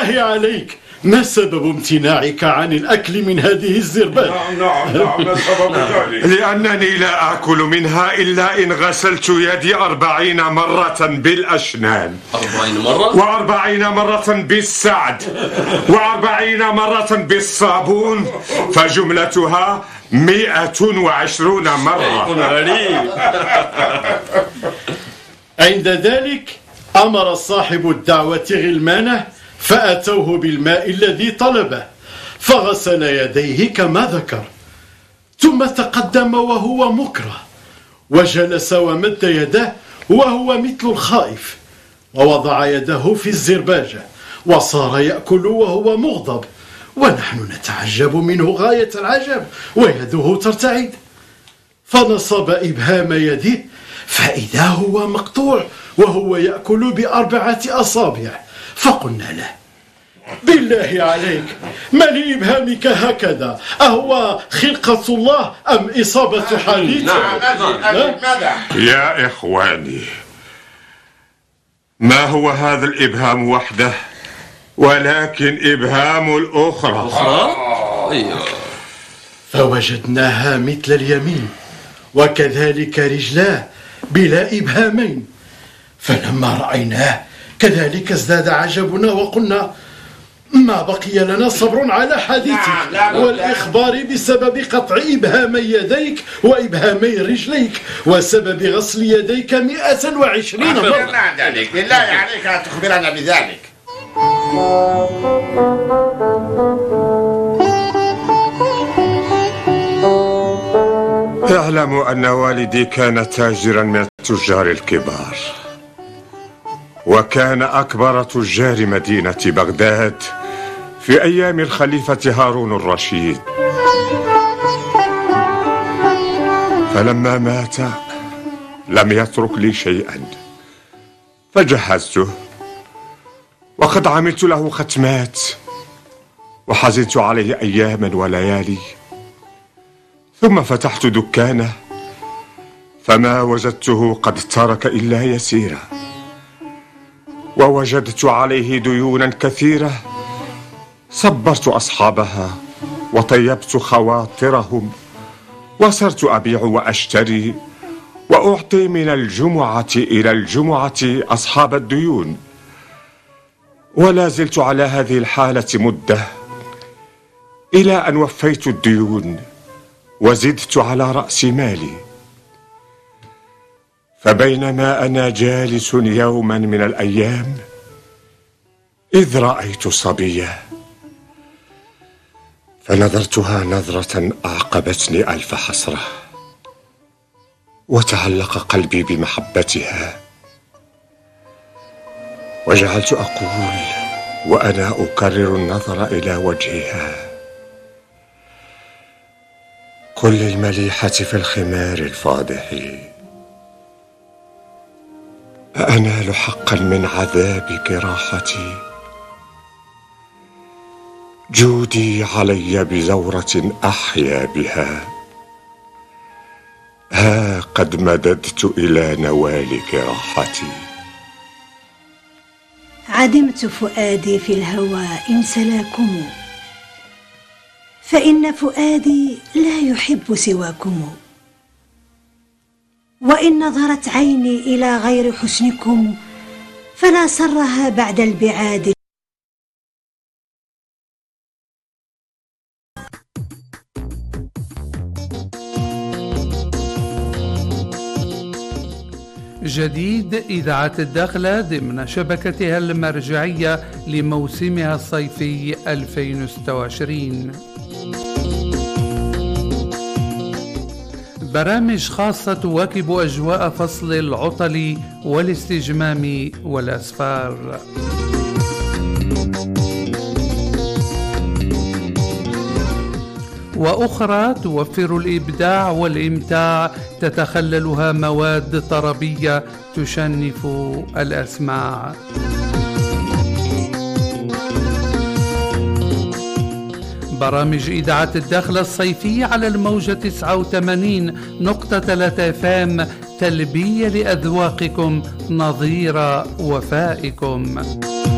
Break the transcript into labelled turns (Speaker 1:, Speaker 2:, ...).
Speaker 1: بالله عليك، ما سبب امتناعك عن الأكل من هذه الزربان؟
Speaker 2: نعم ما سبب ذلك؟
Speaker 3: لأنني لا آكل منها إلا إن غسلت يدي 40 مرة بالأشنان.
Speaker 4: 40 مرة؟
Speaker 3: و40 مرة بالسعد، و40 مرة بالصابون، فجملتها 120 مرة.
Speaker 4: غريب.
Speaker 1: عند ذلك أمر صاحب الدعوة غلمانه فأتوه بالماء الذي طلبه، فغسل يديه كما ذكر، ثم تقدم وهو مكره، وجلس ومد يده وهو مثل الخائف، ووضع يده في الزرباجة وصار يأكل وهو مغضب، ونحن نتعجب منه غاية العجب ويده ترتعد، فنصب إبهام يده فإذا هو مقطوع وهو يأكل ب4 أصابع، فقلنا له: بالله عليك، ما لإبهامك هكذا؟ أهو خلقة الله أم إصابة حديث؟
Speaker 3: يا إخواني، ما هو هذا الإبهام وحده، ولكن إبهام الأخرى.
Speaker 1: فوجدناها مثل اليمين، وكذلك رجلاه بلا إبهامين، فلما رأيناه كذلك ازداد عجبنا، وقلنا: ما بقي لنا صبر على حديثك والإخبار بسبب قطع إبهامي يديك وإبهامي رجليك وسبب غسل يديك 120 مرة.
Speaker 2: أخبرنا عن ذلك، بالله عليك لا تخبرنا بذلك.
Speaker 3: اعلموا أن والدي كان تاجرا من التجار الكبار، وكان أكبر تجار مدينة بغداد في أيام الخليفة هارون الرشيد. فلما مات لم يترك لي شيئا، فجهزته، وقد عملت له ختمات، وحزنت عليه أياما وليالي. ثم فتحت دكانه، فما وجدته قد ترك إلا يسيرا، ووجدت عليه ديونا كثيرة، صبرت أصحابها وطيبت خواطرهم، وصرت أبيع وأشتري وأعطي من الجمعة إلى الجمعة أصحاب الديون، ولا زلت على هذه الحالة مدة إلى أن وفيت الديون وزدت على رأس مالي. فبينما أنا جالس يوما من الأيام إذ رأيت صبية، فنظرتها نظرة أعقبتني ألف حسرة، وتعلق قلبي بمحبتها، وجعلت أقول وأنا أكرر النظر إلى وجهها: كل المليحة في الخمار الفاضح، أأنال حقا من عذابك راحتي؟ جودي علي بزورة أحيا بها، ها قد مددت إلى نوالك راحتي.
Speaker 5: عدمت فؤادي في الهوى إن سلاكم، فإن فؤادي لا يحب سواكم، وإن نظرت عيني إلى غير حسنكم فلا سرها بعد البعاد.
Speaker 6: جديد إذاعة الداخلة ضمن شبكتها المرجعية لموسمها الصيفي 2026. برامج خاصة تواكب أجواء فصل العطل والاستجمام والأسفار. وأخرى توفر الإبداع والإمتاع تتخللها مواد طربية تشنف الأسماع. برامج إذاعة الداخلة الصيفية على الموجة 89.3 FM، تلبية لأذواقكم نظير وفائكم.